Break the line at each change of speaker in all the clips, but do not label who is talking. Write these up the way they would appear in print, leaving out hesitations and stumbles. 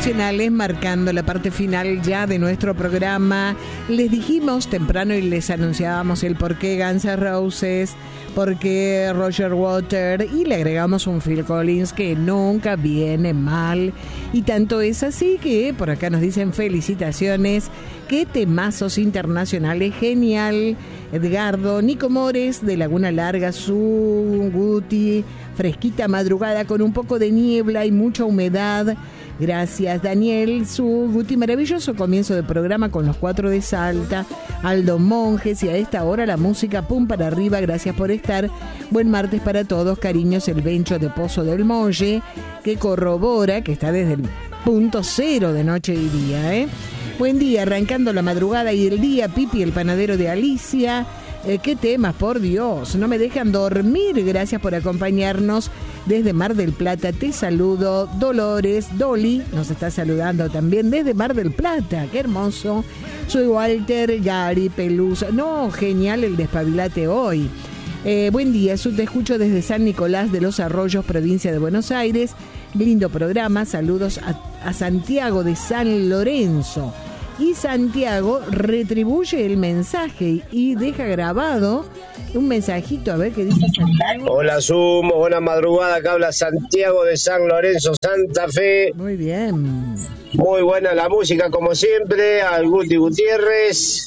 internacionales, marcando la parte final ya de nuestro programa. Les dijimos temprano y les anunciábamos el por qué Guns N' Roses, por qué Roger Waters, y le agregamos un Phil Collins que nunca viene mal. Y tanto es así que por acá nos dicen felicitaciones, qué temazos internacionales, genial. Edgardo, Nico Mores de Laguna Larga, su Guti, fresquita madrugada con un poco de niebla y mucha humedad. Gracias, Daniel, su Guti, maravilloso comienzo de programa con los 4 de Salta. Aldo Monjes, y a esta hora la música pum para arriba, gracias por estar. Buen martes para todos, cariños, el Bencho de Pozo del Molle, que corrobora que está desde el punto cero de noche y día, Buen día, arrancando la madrugada y el día, Pipi, el panadero de Alicia. Qué temas, por Dios, no me dejan dormir. Gracias por acompañarnos desde Mar del Plata. Te saludo, Dolores, Dolly nos está saludando también desde Mar del Plata. Qué hermoso. Soy Walter, Gary, Pelusa. No, genial el despabilate hoy. Buen día, te escucho desde San Nicolás de los Arroyos, provincia de Buenos Aires. Lindo programa, saludos a Santiago de San Lorenzo. Y Santiago retribuye el mensaje y deja grabado un mensajito, a ver qué dice Santiago.
Hola Sumo, buena madrugada, acá habla Santiago de San Lorenzo, Santa Fe.
Muy bien.
Muy buena la música como siempre, al Guti Gutiérrez.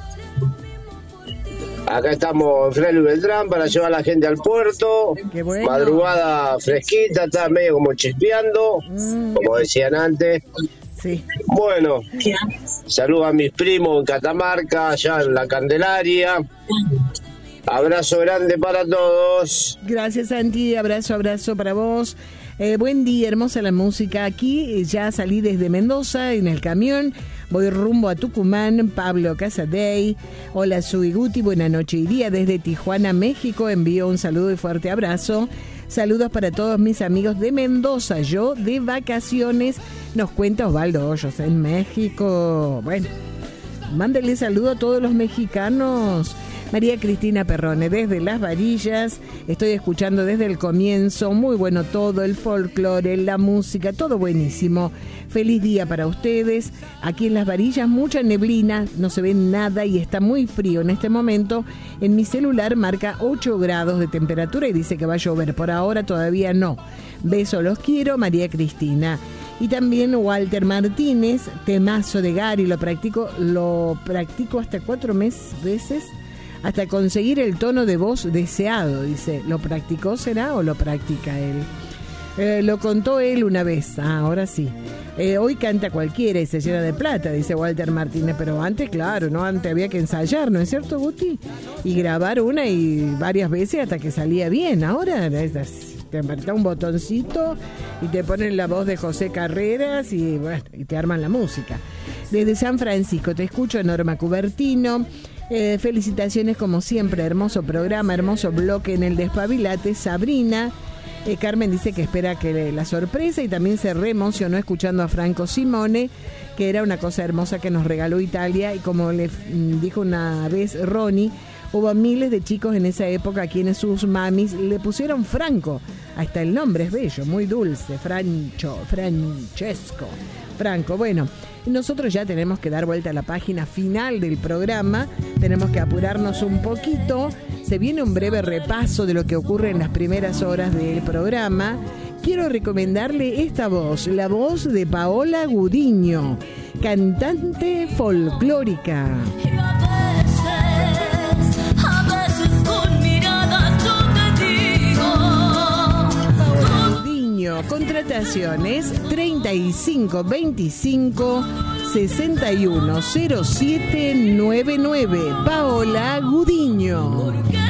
Acá estamos en Fray Luis Beltrán para llevar a la gente al puerto.
Qué bueno.
Madrugada fresquita, está medio como chispeando, como decían antes.
Sí.
Bueno, saludo a mis primos en Catamarca, allá en la Candelaria. Abrazo grande para todos.
Gracias, Santi, abrazo para vos. Buen día, hermosa la música. Aquí ya salí desde Mendoza en el camión. Voy rumbo a Tucumán, Pablo Casadei. Hola, soy Guti, buena noche y día desde Tijuana, México. Envío un saludo y fuerte abrazo. Saludos para todos mis amigos de Mendoza. Yo de vacaciones, nos cuenta Osvaldo Hoyos en México. Bueno, mándenle saludo a todos los mexicanos. María Cristina Perrone, desde Las Varillas, estoy escuchando desde el comienzo, muy bueno todo, el folclore, la música, todo buenísimo. Feliz día para ustedes. Aquí en Las Varillas mucha neblina, no se ve nada y está muy frío en este momento. En mi celular marca 8 grados de temperatura y dice que va a llover. Por ahora todavía no. Besos, los quiero, María Cristina. Y también Walter Martínez, temazo de Gary, lo practico hasta 4 veces. Hasta conseguir el tono de voz deseado, dice. ¿Lo practicó será o lo practica él? Lo contó él una vez, ahora sí. Hoy canta cualquiera y se llena de plata, dice Walter Martínez, pero antes, claro, ¿no? Antes había que ensayar, ¿no es cierto, Guti? Y grabar una y varias veces hasta que salía bien. Ahora te apretás un botoncito y te ponen la voz de José Carreras y bueno, y te arman la música. Desde San Francisco te escucho, Norma Cubertino. Felicitaciones como siempre, hermoso programa, hermoso bloque en el Despabilate. Sabrina, Carmen dice que espera que la sorpresa y también se reemocionó escuchando a Franco Simone, que era una cosa hermosa que nos regaló Italia, y como le dijo una vez Ronnie, hubo miles de chicos en esa época a quienes sus mamis le pusieron Franco, hasta el nombre es bello, muy dulce, Francesco, Franco. Bueno, nosotros ya tenemos que dar vuelta a la página final del programa, tenemos que apurarnos un poquito, se viene un breve repaso de lo que ocurre en las primeras horas del programa. Quiero recomendarle esta voz, la voz de Paola Gudiño, cantante folclórica. Contrataciones 35 25 61 07 99. Paola Gudiño.